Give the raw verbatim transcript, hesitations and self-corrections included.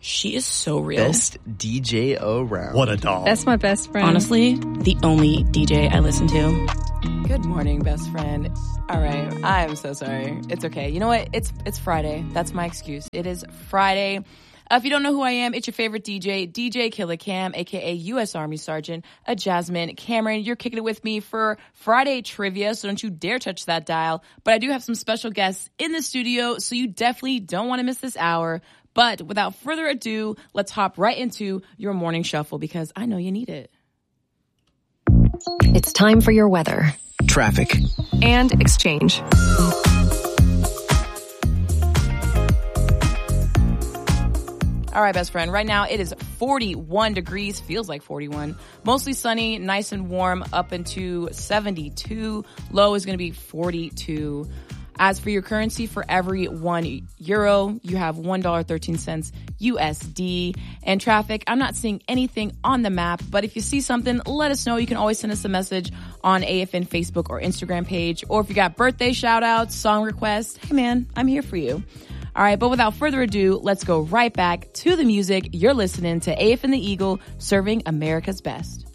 She is so real. Best D J around. What a doll. That's my best friend. Honestly, the only D J I listen to. Good morning, best friend. All right, I'm so sorry. It's okay. You know what? It's it's Friday. That's my excuse. It is Friday. Uh, if you don't know who I am, it's your favorite D J, D J Killer Cam, a k a. U S Army Sergeant, a Jasmine. Cameron, you're kicking it with me for Friday trivia, so don't you dare touch that dial. But I do have some special guests in the studio, so you definitely don't want to miss this hour. But without further ado, let's hop right into your morning shuffle because I know you need it. It's time for your weather, Traffic. and exchange. All right, best friend. Right now, it is forty-one degrees. Feels like forty-one. Mostly sunny, nice and warm, up into seventy-two. Low is going to be forty-two. As for your currency, for every one euro, you have one dollar and thirteen cents U S D. And traffic, I'm not seeing anything on the map, but if you see something, let us know. You can always send us a message on A F N Facebook or Instagram page. Or if you got birthday shout outs, song requests, hey man, I'm here for you. All right, but without further ado, let's go right back to the music. You're listening to A F N The Eagle, serving America's best.